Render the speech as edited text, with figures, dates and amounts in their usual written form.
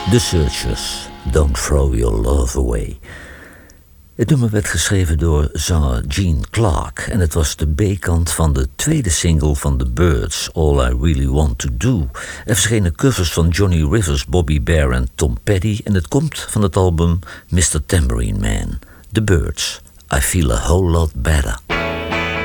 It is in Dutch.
The Searchers, Don't Throw Your Love Away. Het nummer werd geschreven door zanger Gene Clark en het was de B-kant van de tweede single van The Byrds, All I Really Want To Do. Er verschenen covers van Johnny Rivers, Bobby Bare en Tom Petty en het komt van het album Mr. Tambourine Man. The Byrds, I Feel a Whole Lot Better.